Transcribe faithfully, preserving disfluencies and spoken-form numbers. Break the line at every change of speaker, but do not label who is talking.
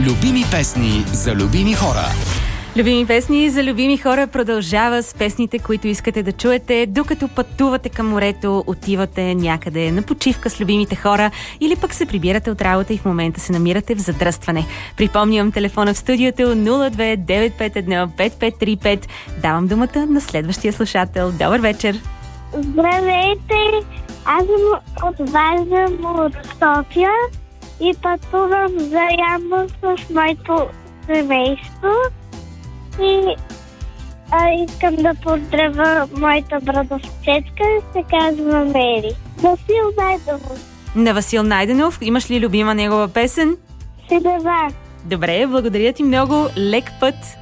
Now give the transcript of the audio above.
Любими песни за любими хора.
Любими песни за любими хора продължава с песните, които искате да чуете, докато пътувате към морето, отивате някъде на почивка с любимите хора или пък се прибирате от работа и в момента се намирате в задръстване. Припомням телефона в студиото нула две девет пет едно пет пет три пет. Давам думата на следващия слушател. Добър вечер!
Здравейте! Аз съм от Варна, от София и пътувам за Ямбол с моето семейство. И а, искам да поздравя моята братовчетка, се казва Мери. Васил Найденов.
На Васил Найденов, имаш ли любима негова песен?
Си да.
Добре, благодаря ти много. Лек път!